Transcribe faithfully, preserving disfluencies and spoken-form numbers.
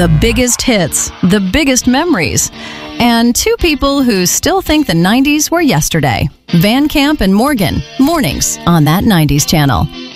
The biggest hits, the biggest memories, and two people who still think the nineties were yesterday. Van Camp and Morgan, mornings on That nineties Channel.